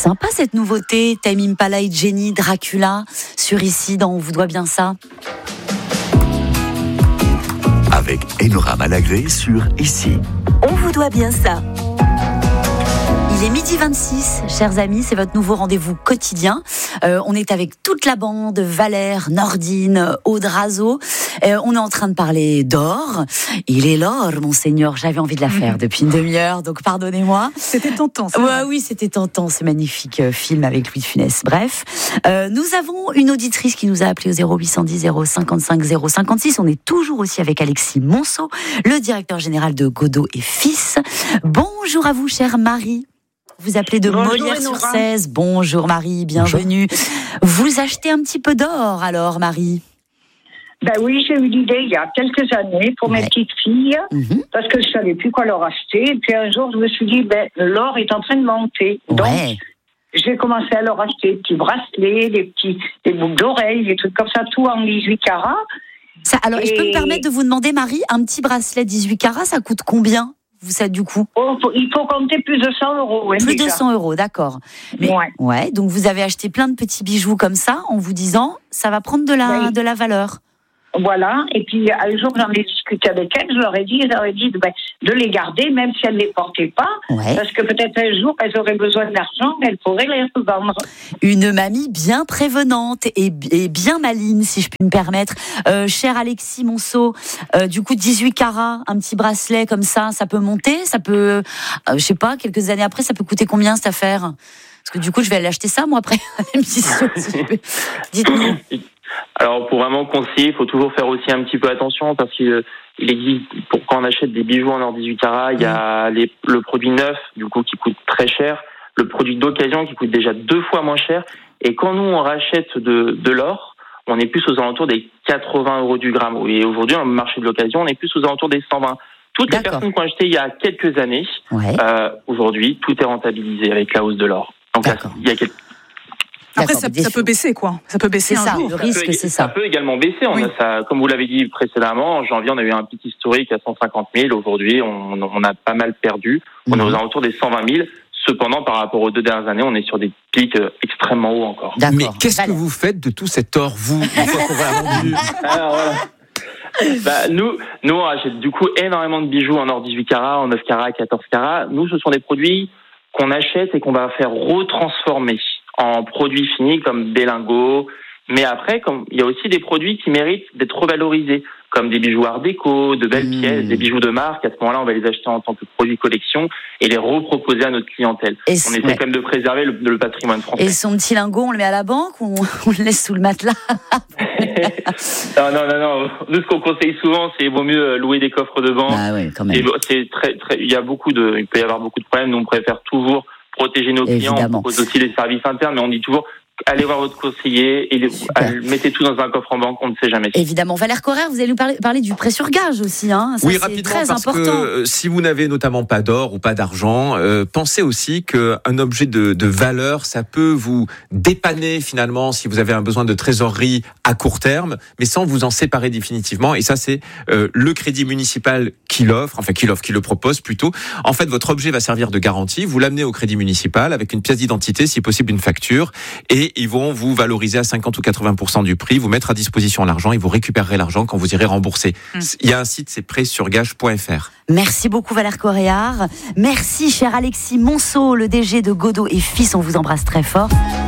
sympa cette nouveauté, Tame Impala et Jenny, Dracula, sur Ici dans On vous doit bien ça. Avec Enora Malagré sur Ici. On vous doit bien ça. Il est 12h26, chers amis, c'est votre nouveau rendez-vous quotidien. On est avec toute la bande, Valère, Nordine, Aude Razo. On est en train de parler d'or. Il est l'or, monseigneur. J'avais envie de la faire depuis une demi-heure, donc pardonnez-moi. C'était tentant, ça. Ouais, oui, c'était tentant, ce magnifique film avec Louis de Funès. Bref, nous avons une auditrice qui nous a appelé au 0810 055 056. On est toujours aussi avec Alexis Monceau, le directeur général de Godot et Fils. Bonjour à vous, chère Marie. Vous appelez de Molière-sur-Cèze. Bonjour Marie, bienvenue. Bonjour. Vous achetez un petit peu d'or alors, Marie? Ben oui, j'ai eu l'idée il y a quelques années pour mes petites filles, parce que je savais plus quoi leur acheter. Et puis un jour, je me suis dit, l'or est en train de monter. Donc, j'ai commencé à leur acheter des petits bracelets, des boucles d'oreilles, des trucs comme ça, tout en 18 carats. Ça, alors, je peux me permettre de vous demander, Marie, un petit bracelet 18 carats, ça coûte combien? Vous savez du coup? Il faut compter plus de 100 €. Plus de 100 €, d'accord. Mais, ouais, donc vous avez acheté plein de petits bijoux comme ça, en vous disant, ça va prendre de la valeur. Voilà, et puis un jour j'en ai discuté avec elles, je leur ai dit de les garder, même si elles ne les portaient pas, parce que peut-être un jour elles auraient besoin d'argent, mais elles pourraient les revendre. Une mamie bien prévenante et bien maligne, si je puis me permettre. Cher Alexis Monceau, du coup 18 carats, un petit bracelet comme ça peut monter, ça peut, je sais pas, quelques années après, ça peut coûter combien cette affaire? Parce que du coup je vais aller acheter ça moi après l'émission. Dites-nous. Alors pour vraiment conseiller, il faut toujours faire aussi un petit peu attention parce qu'il existe, quand on achète des bijoux en or 18 carats, il y a le produit neuf du coup qui coûte très cher, le produit d'occasion qui coûte déjà 2 fois moins cher, et quand nous on rachète de l'or, on est plus aux alentours des 80 € du gramme, et aujourd'hui dans le marché de l'occasion on est plus aux alentours des 120. Toutes les personnes qui ont acheté il y a quelques années, aujourd'hui tout est rentabilisé avec la hausse de l'or. Donc il y a quelques... Après, ça peut baisser, quoi. Ça peut baisser un jour. Le risque, c'est ça. Ça peut également baisser. On a ça, comme vous l'avez dit précédemment, en janvier, on a eu un pic historique à 150 000. Aujourd'hui, on a pas mal perdu. On est aux alentours des 120 000. Cependant, par rapport aux 2 dernières années, on est sur des pics extrêmement hauts encore. Mais qu'est-ce que vous faites de tout cet or, vous, une fois qu'on va vendu? Alors, voilà. Nous, on achète du coup énormément de bijoux en or 18 carats, en 9 carats, 14 carats. Nous, ce sont des produits qu'on achète et qu'on va faire retransformer en produits finis comme des lingots. Mais après, il y a aussi des produits qui méritent d'être revalorisés, comme des bijoux art déco, de belles pièces, des bijoux de marque. À ce moment-là, on va les acheter en tant que produits collection et les reproposer à notre clientèle. On essaie quand même de préserver le patrimoine français. Et son petit lingot, on le met à la banque ou on le laisse sous le matelas? Non. Nous, ce qu'on conseille souvent, c'est vaut mieux louer des coffres de banque. Ah oui, quand même. C'est très, il peut y avoir beaucoup de problèmes. Nous, on préfère toujours protéger nos clients. On propose aussi les services internes, mais on dit toujours allez voir votre conseiller et mettez tout dans un coffre en banque, on ne sait jamais. Évidemment. Valère Corrère, vous allez nous parler du prêt sur gage aussi. Ça, oui, rapidement, très parce important. Que si vous n'avez notamment pas d'or ou pas d'argent, pensez aussi qu'un objet de valeur, ça peut vous dépanner finalement si vous avez un besoin de trésorerie à court terme, mais sans vous en séparer définitivement. Et ça, c'est le crédit municipal qui le propose plutôt. En fait, votre objet va servir de garantie. Vous l'amenez au crédit municipal avec une pièce d'identité, si possible une facture, et ils vont vous valoriser à 50 ou 80% du prix, vous mettre à disposition l'argent et vous récupérerez l'argent quand vous irez rembourser. Il y a un site, c'est prêtsurgage.fr. Merci beaucoup Valère Correa. Merci cher Alexis Monceau, le DG de Godot et Fils, on vous embrasse très fort.